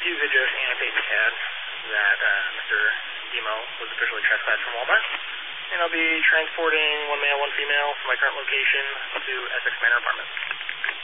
you could just annotate the tab that Mr. Demo was officially trespassed from Walmart. And I'll be transporting one male, one female from my current location to Essex Manor Apartments.